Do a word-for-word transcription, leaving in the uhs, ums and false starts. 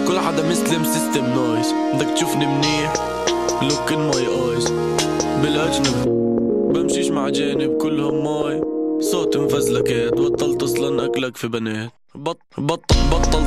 كل حدا مسلم سيستم نويز. بدك تشوفني منيح look in my eyes. بالاجنبي بمشيش مع جانب كلهم ماي. صوت مفزلكات بطلت اصلا اكلك في بنات. بط بط بطل